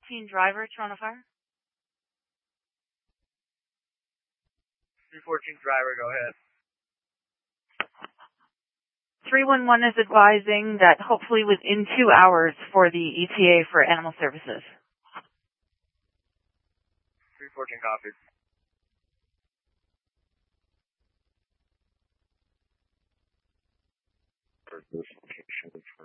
driver, Toronto Fire. 314 driver, go ahead. 311 is advising that hopefully within 2 hours for the ETA for animal services. 314 copies. For this location for